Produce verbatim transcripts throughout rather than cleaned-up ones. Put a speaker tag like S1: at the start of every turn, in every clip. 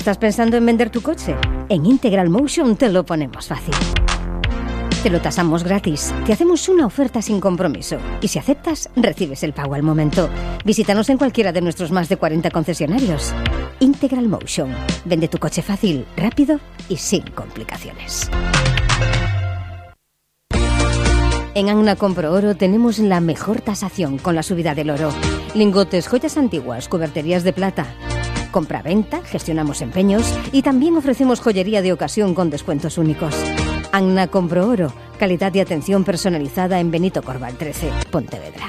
S1: ¿Estás pensando en vender tu coche? En Integral Motion te lo ponemos fácil. Te lo tasamos gratis, te hacemos una oferta sin compromiso y si aceptas, recibes el pago al momento. Visítanos en cualquiera de nuestros más de cuarenta concesionarios. Integral Motion. Vende tu coche fácil, rápido y sin complicaciones. En Anna Compro Oro tenemos la mejor tasación con la subida del oro. Lingotes, joyas antiguas, cuberterías de plata. Compra-venta, gestionamos empeños y también ofrecemos joyería de ocasión con descuentos únicos. Anna Compro Oro, calidad y atención personalizada en Benito Corval trece, Pontevedra.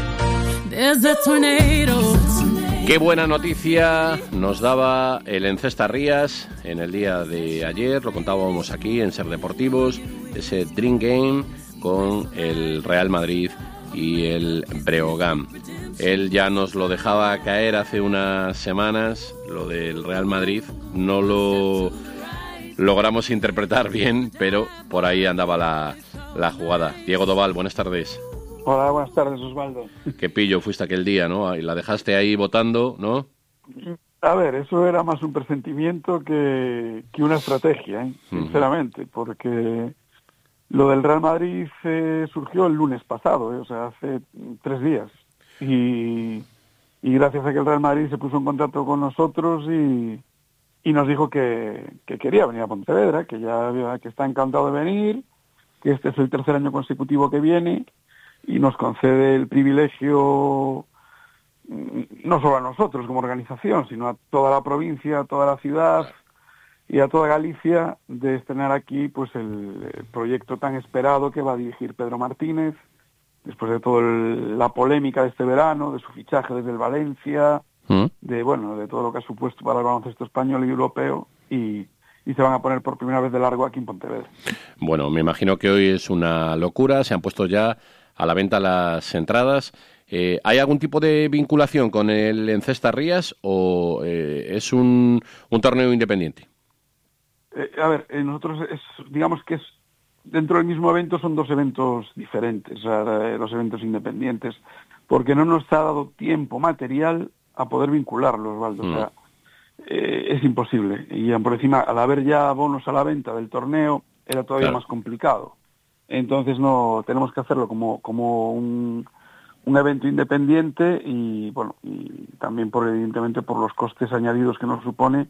S2: Qué buena noticia nos daba el Encesta Rías en el día de ayer, lo contábamos aquí en Ser Deportivos, ese Dream Game con el Real Madrid y el Breogán. Él ya nos lo dejaba caer hace unas semanas, lo del Real Madrid, no lo logramos interpretar bien, pero por ahí andaba la, la jugada. Diego Doval, buenas tardes.
S3: Hola, buenas tardes, Osvaldo.
S2: Qué pillo fuiste aquel día, ¿no? Y la dejaste ahí votando, ¿no?
S3: A ver, eso era más un presentimiento que, que una estrategia, ¿eh? Sinceramente, uh-huh. Porque lo del Real Madrid eh, surgió el lunes pasado, ¿eh? O sea, hace tres días. Y, y gracias a que el Real Madrid se puso en contacto con nosotros y... y nos dijo que, que quería venir a Pontevedra, que ya que está encantado de venir, que este es el tercer año consecutivo que viene y nos concede el privilegio no solo a nosotros como organización, sino a toda la provincia, a toda la ciudad y a toda Galicia de estrenar aquí pues el, el proyecto tan esperado que va a dirigir Pedro Martínez, después de toda la polémica de este verano, de su fichaje desde el Valencia, de bueno de todo lo que ha supuesto para el baloncesto español y europeo y, y se van a poner por primera vez de largo aquí en Pontevedra.
S2: Bueno, me imagino que hoy es una locura, se han puesto ya a la venta las entradas. Eh, ¿Hay algún tipo de vinculación con el Encesta Rías o eh, es un, un torneo independiente?
S3: Eh, a ver, eh, nosotros es, digamos que es dentro del mismo evento son dos eventos diferentes, o sea, los eventos independientes, porque no nos ha dado tiempo material a poder vincularlos, Osvaldo. Mm. O sea, eh, es imposible. Y por encima, al haber ya bonos a la venta del torneo, era todavía claro. más complicado. Entonces no tenemos que hacerlo como como un, un evento independiente y bueno y también por evidentemente por los costes añadidos que nos supone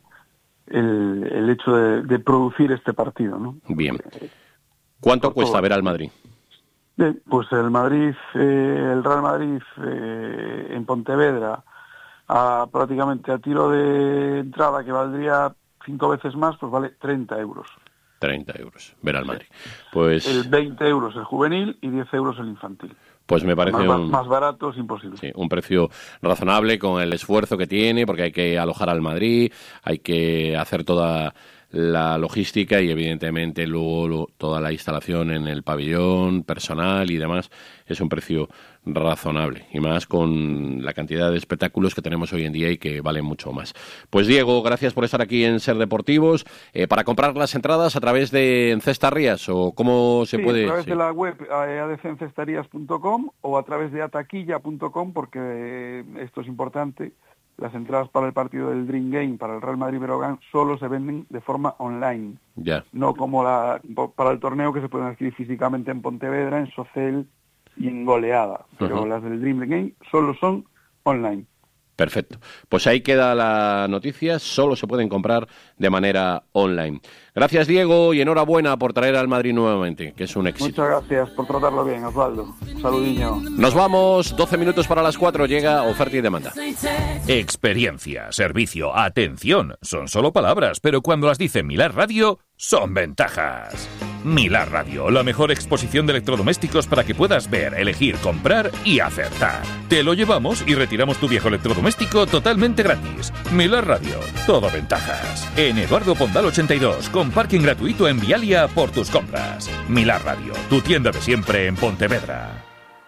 S3: el, el hecho de, de producir este partido, ¿no?
S2: Bien. ¿Cuánto por cuesta todo. ver al Madrid?
S3: Bien, pues el Madrid, eh, el Real Madrid eh, en Pontevedra, a, prácticamente a tiro de entrada que valdría cinco veces más, pues vale treinta euros.
S2: treinta euros, ver al Madrid. Pues
S3: el veinte euros el juvenil y diez euros el infantil.
S2: Pues me parece
S3: más,
S2: un,
S3: más barato es imposible.
S2: Sí, un precio razonable con el esfuerzo que tiene, porque hay que alojar al Madrid, hay que hacer toda la logística y evidentemente luego lo, toda la instalación en el pabellón, personal y demás, es un precio razonable y más con la cantidad de espectáculos que tenemos hoy en día y que valen mucho más. Pues Diego, gracias por estar aquí en Ser Deportivos. Eh, para comprar las entradas a través de Encesta Rías o cómo se
S3: sí,
S2: puede...
S3: a través
S2: sí.
S3: de la web a d c encestarías punto com o a través de ataquilla punto com porque esto es importante. Las entradas para el partido del Dream Game, para el Real Madrid-Breogán, solo se venden de forma online.
S2: Ya.
S3: No como la para el torneo que se pueden adquirir físicamente en Pontevedra, en Socel y en Goleada. Pero uh-huh. las del Dream Game solo son online.
S2: Perfecto. Pues ahí queda la noticia. Solo se pueden comprar de manera online. Gracias, Diego, y enhorabuena por traer al Madrid nuevamente, que es un éxito.
S3: Muchas gracias por tratarlo bien, Osvaldo. Un saludinho.
S2: Nos vamos. doce minutos para las cuatro. Llega oferta y demanda.
S4: Experiencia, servicio, atención. Son solo palabras, pero cuando las dice Milar Radio, son ventajas. Milar Radio, la mejor exposición de electrodomésticos para que puedas ver, elegir, comprar y acertar. Te lo llevamos y retiramos tu viejo electrodoméstico totalmente gratis. Milar Radio, todo ventajas. En Eduardo Pondal ochenta y dos, con parking gratuito en Vialia por tus compras. Milar Radio, tu tienda de siempre en Pontevedra.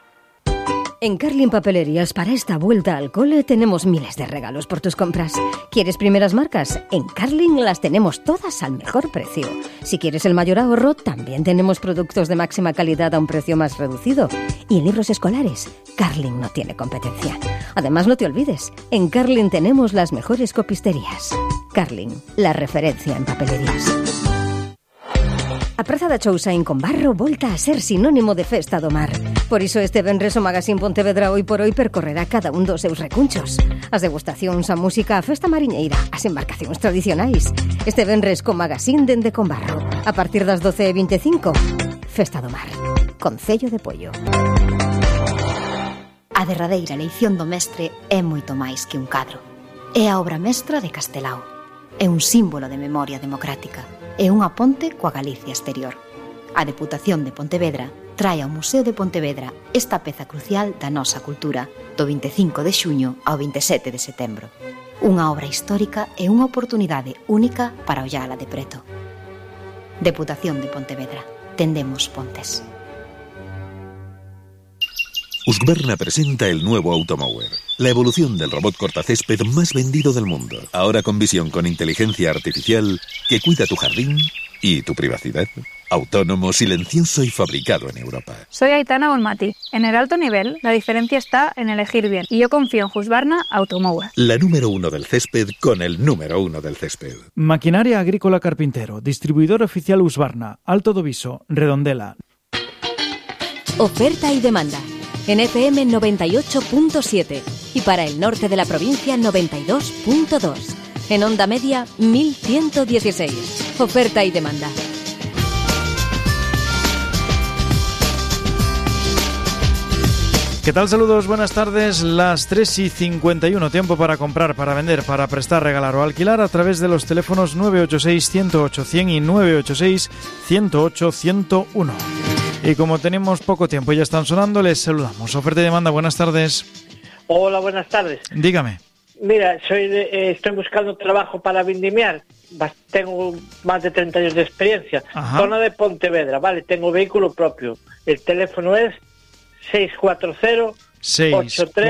S1: En Carlin Papelerías, para esta vuelta al cole, tenemos miles de regalos por tus compras. ¿Quieres primeras marcas? En Carlin las tenemos todas al mejor precio. Si quieres el mayor ahorro, también tenemos productos de máxima calidad a un precio más reducido. Y en libros escolares, Carlin no tiene competencia. Además, no te olvides, en Carlin tenemos las mejores copisterías. Carling, la referencia en papelerías. A Praza da Chousa en Combarro volta a ser sinónimo de festa do mar. Por iso este venres o Magazín Pontevedra Hoy por Hoy percorrerá cada un dos seus recunchos. As degustacións, a música, a festa mariñeira, as embarcacións tradicionais. Este venres co Magazín dende Combarro. A partir das doce e vinte e cinco, Festa do Mar. Concello de Pollo.
S5: A derradeira leición do mestre é moito máis que un cadro. É a obra mestra de Castelao. É un símbolo de memoria democrática. É unha ponte coa Galicia exterior. A Deputación de Pontevedra trae ao Museo de Pontevedra esta peza crucial da nosa cultura do vinte e cinco de xuño ao vinte e sete de setembro. Unha obra histórica e unha oportunidade única para ollala de preto. Deputación de Pontevedra. Tendemos pontes.
S6: Husqvarna presenta el nuevo Automower, la evolución del robot cortacésped más vendido del mundo. Ahora con visión con inteligencia artificial que cuida tu jardín y tu privacidad. Autónomo, silencioso y fabricado en Europa.
S7: Soy Aitana Bonmati. En el alto nivel, la diferencia está en elegir bien. Y yo confío en Husqvarna Automower.
S6: La número uno del césped con el número uno del césped.
S8: Maquinaria Agrícola Carpintero. Distribuidor oficial Husqvarna. Alto do Viso. Redondela.
S1: Oferta y demanda. En F M noventa y ocho punto siete y para el norte de la provincia noventa y dos punto dos. En onda media mil ciento dieciséis. Oferta y demanda.
S8: ¿Qué tal? Saludos, buenas tardes. Las tres y cincuenta y uno. Tiempo para comprar, para vender, para prestar, regalar o alquilar a través de los teléfonos nueve ocho seis, uno cero ocho, cien y nueve ocho seis, uno cero ocho, ciento uno. Y como tenemos poco tiempo y ya están sonando, les saludamos. Oferta y demanda, buenas tardes.
S9: Hola, buenas tardes.
S8: Dígame.
S9: Mira, soy de, eh, estoy buscando trabajo para vendimiar. Tengo más de treinta años de experiencia. Ajá. Zona de Pontevedra, vale, tengo vehículo propio. El teléfono es seis cuatro cero, ocho tres,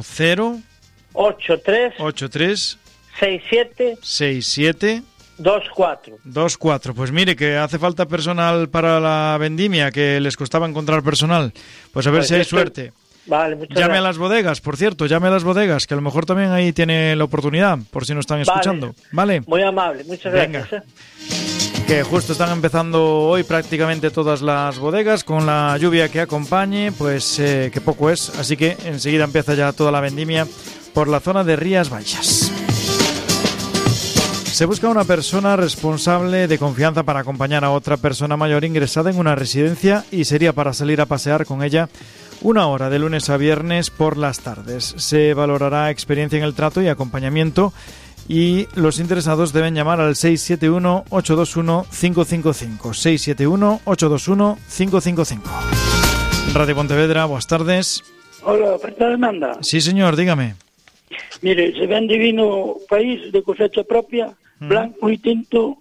S9: ocho tres, seis siete,
S8: seis siete,
S9: dos cuatro.
S8: dos cuatro. Pues mire, que hace falta personal para la vendimia, que les costaba encontrar personal. Pues a ver pues si hay esto... suerte.
S9: Vale, muchas
S8: llame
S9: gracias.
S8: A las bodegas, por cierto, llame a las bodegas, que a lo mejor también ahí tiene la oportunidad, por si no están escuchando. Vale.
S9: Muy amable, muchas
S8: Venga.
S9: gracias. ¿eh?
S8: Que justo están empezando hoy prácticamente todas las bodegas, con la lluvia que acompañe, pues eh, que poco es, así que enseguida empieza ya toda la vendimia por la zona de Rías Baixas. Se busca una persona responsable de confianza para acompañar a otra persona mayor ingresada en una residencia y sería para salir a pasear con ella una hora de lunes a viernes por las tardes. Se valorará experiencia en el trato y acompañamiento y los interesados deben llamar al seis siete uno, ocho dos uno, cinco cinco cinco. seis siete uno, ocho dos uno, cinco cinco cinco. Radio Pontevedra, buenas tardes.
S10: Hola, oferta de demanda.
S8: Sí, señor, dígame.
S10: Mire, se vende vino país de cosecha propia, mm. blanco y tinto,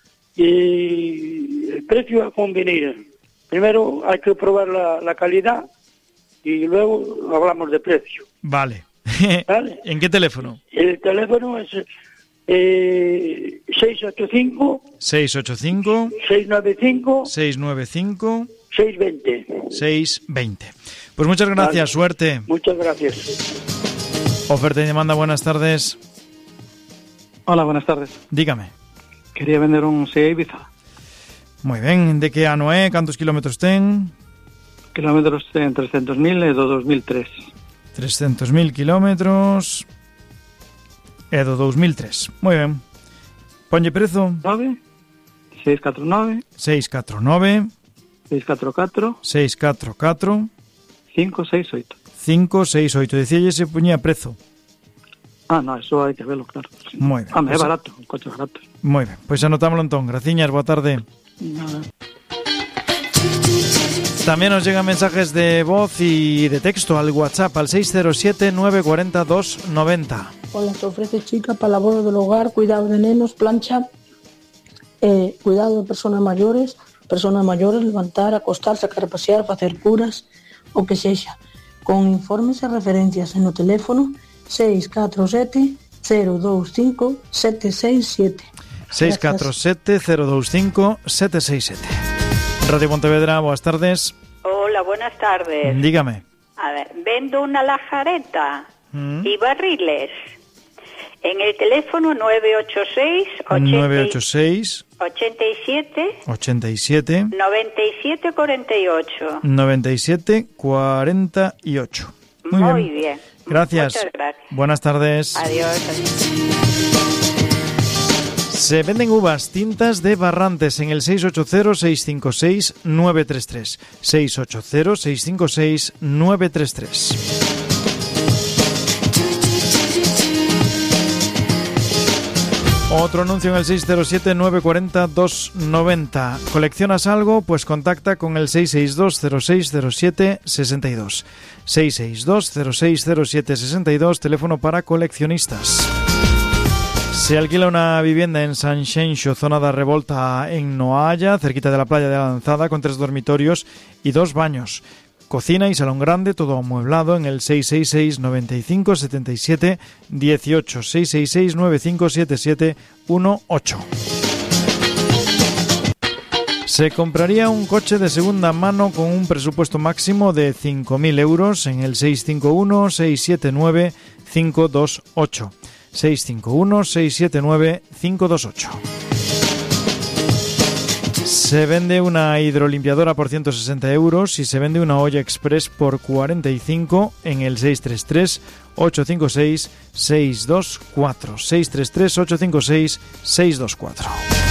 S10: y el precio a convenir. Primero hay que probar la, la calidad y luego hablamos de precio.
S8: Vale.
S10: ¿Vale?
S8: ¿En qué teléfono?
S10: El teléfono es eh, seis ocho cinco,
S8: seis ocho cinco,
S10: seis nueve cinco,
S8: seis nueve cinco,
S10: seis veinte.
S8: seis veinte. Pues muchas gracias, vale. Suerte.
S10: Muchas gracias.
S8: Oferta y demanda, buenas tardes.
S11: Hola, buenas tardes.
S8: Dígame.
S11: Quería vender un Seat Ibiza.
S8: Muy bien, de que ano é? Cantos kilómetros ten?
S11: Kilómetros ten trescientos mil e do dos mil tres.
S8: trescientos mil kilómetros e do dos mil tres. Moi ben. Ponlle prezo.
S11: nove, seis catro nove,
S8: seis catro nove,
S11: seis catro catro,
S8: seis catro catro,
S11: cinco seis oito.
S8: cinco seis oito. Dicíalle se poñía prezo.
S11: Ah, no, eso hai que verlo, claro.
S8: Moi ben.
S11: Ah,
S8: pues,
S11: é barato, un coche barato.
S8: Moi ben, pois pues anotámoslo entón. Graciñas, boa tarde.
S11: Nada.
S8: También nos llegan mensajes de voz y de texto al WhatsApp al seis cero siete, nueve cuatro cero, dos nueve cero.
S12: Hola, te ofrece chica para labor del hogar, cuidado de nenos, plancha, eh, cuidado de personas mayores, personas mayores, levantar, acostar, sacar a pasear, hacer curas, o que sexa. Con informes e referencias en o teléfono seis catro sete, cero dos cinco, sete seis siete.
S8: seis catro sete, cero dos cinco, sete seis siete. Radio Pontevedra, buenas tardes.
S13: Hola, buenas tardes.
S8: Dígame.
S13: A ver, vendo una lajareta ¿Mm? y barriles En el teléfono nueve ocho seis,
S8: nueve ocho seis,
S13: ochenta y siete,
S8: ochenta y siete,
S13: noventa y siete cuarenta y ocho.
S8: noventa y siete cuarenta y ocho. Muy,
S13: Muy
S8: bien.
S13: bien.
S8: Gracias.
S13: Muchas gracias.
S8: Buenas tardes.
S13: Adiós.
S8: Se venden uvas tintas de Barrantes en el seis ocho cero, seis cinco seis, nueve tres tres. seis ocho cero, seis cinco seis, nueve tres tres. Otro anuncio en el seis cero siete, nueve cuatro cero, dos nueve cero. ¿Coleccionas algo? Pues contacta con el seis seis dos, cero seis cero siete, seis dos. seis seis dos, cero seis cero siete, seis dos, teléfono para coleccionistas. Se alquila una vivienda en San Xenxo, zona de Revolta, en Noalla, cerquita de la playa de la Lanzada, con tres dormitorios y dos baños. Cocina y salón grande, todo amueblado, en el seis seis seis, nueve cinco siete siete, uno ocho, seis seis seis, nueve cinco siete siete, uno ocho. Se compraría un coche de segunda mano con un presupuesto máximo de cinco mil euros en el seis cinco uno, seis siete nueve, cinco dos ocho. seis cinco uno, seis siete nueve, cinco dos ocho. Se vende una hidrolimpiadora por ciento sesenta euros y se vende una olla express por cuarenta y cinco en el seis tres tres, ocho cinco seis, seis dos cuatro. seis tres tres, ocho cinco seis, seis dos cuatro.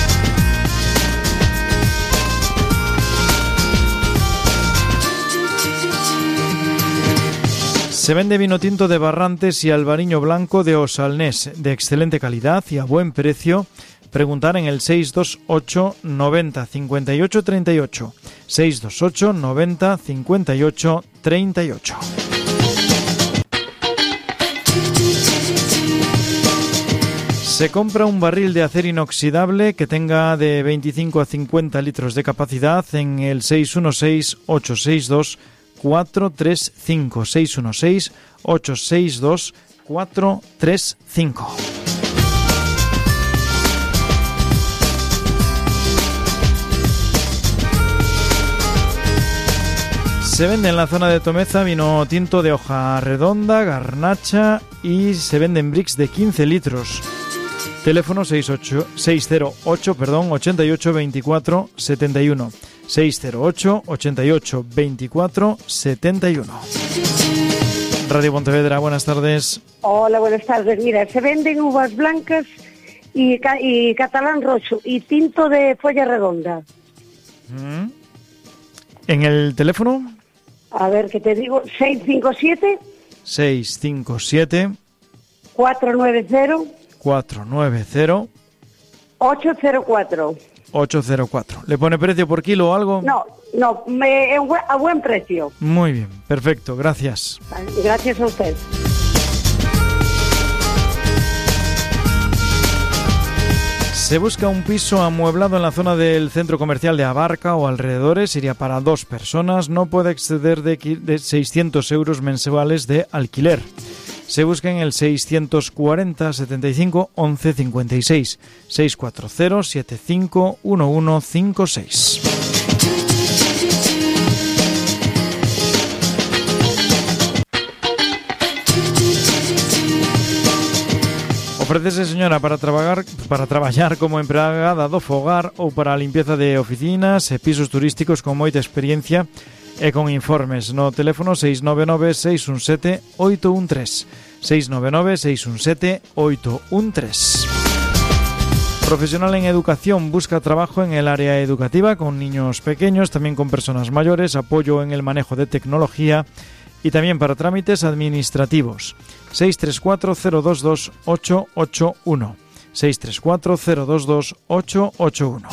S8: Se vende vino tinto de Barrantes y albariño blanco de Osalnés, de excelente calidad y a buen precio. Preguntar en el seis dos ocho, noventa, cincuenta y ocho, treinta y ocho. seis dos ocho, noventa, cincuenta y ocho, treinta y ocho. Se compra un barril de acero inoxidable que tenga de veinticinco a cincuenta litros de capacidad en el seis uno seis, ocho seis dos, cuatro tres cinco. seis uno seis, ocho seis dos, cuatro tres cinco. Se vende en la zona de Tomeza vino tinto de hoja redonda, garnacha y se venden bricks de quince litros. Teléfono seis ocho, seis cero ocho, perdón, ochenta y ocho, veinticuatro, setenta y uno. seis cero ocho, ochenta y ocho, veinticuatro, setenta y uno. Radio Pontevedra, buenas tardes.
S14: Hola, buenas tardes. Mira, se venden uvas blancas y, ca- y catalán rojo y tinto de folla redonda.
S8: ¿Mm? ¿En el teléfono?
S14: A ver, ¿qué te digo? seis cinco siete,
S8: seis cinco siete,
S14: cuatro nueve cero,
S8: cuatro nueve cero,
S14: ocho cero cuatro.
S8: ocho cero cuatro. ¿Le pone precio por kilo o algo?
S14: No, no, me, en buen- a buen precio.
S8: Muy bien, perfecto, gracias.
S14: Gracias a usted.
S8: Se busca un piso amueblado en la zona del centro comercial de Abarca o alrededores, iría para dos personas, no puede exceder de, qui- de seiscientos euros mensuales de alquiler. Se busca en el seiscientos cuarenta, setenta y cinco, once cincuenta y seis, seis cuatro cero, siete cinco uno uno cinco seis. Ofrécese, señora, para trabajar para traballar como empregada do fogar ou para a limpieza de oficinas e pisos turísticos con moita experiencia e con informes no teléfono seis nove nove, seis un sete, oito un tres. seis nove nove, seis un sete, oito un tres. Profesional en educación, busca trabajo en el área educativa con niños pequeños, también con personas mayores, apoyo en el manejo de tecnología y también para trámites administrativos. seis tres cuatro, cero dos dos, ocho ocho uno. seis tres cuatro, cero dos dos, ocho ocho uno.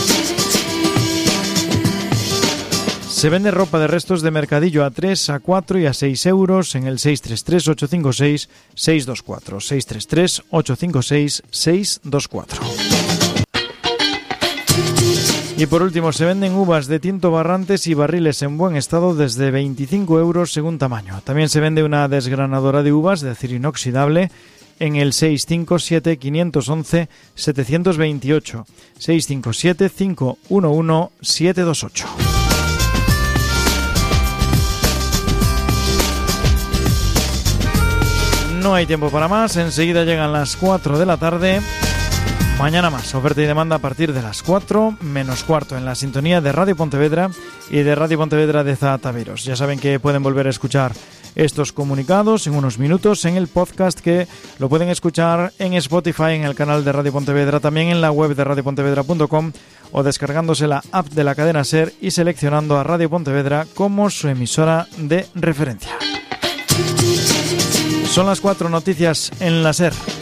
S8: Se vende ropa de restos de mercadillo a tres, a cuatro y a seis euros en el seis tres tres, ocho cinco seis, seis dos cuatro. seis tres tres, ocho cinco seis, seis dos cuatro. Y por último, se venden uvas de tinto Barrantes y barriles en buen estado desde veinticinco euros según tamaño. También se vende una desgranadora de uvas de acero inoxidable en el seis cinco siete, cinco uno uno, siete dos ocho. seis cinco siete, cinco uno uno, siete dos ocho. no hay tiempo para más. Enseguida llegan las cuatro de la tarde. Mañana más, oferta y demanda a partir de las cuatro menos cuarto en la sintonía de Radio Pontevedra y de Radio Pontevedra de Zataviros. Ya saben que pueden volver a escuchar estos comunicados en unos minutos en el podcast, que lo pueden escuchar en Spotify, en el canal de Radio Pontevedra, también en la web de radio pontevedra punto com o descargándose la app de la cadena SER y seleccionando a Radio Pontevedra como su emisora de referencia. Son las cuatro, noticias en la SER.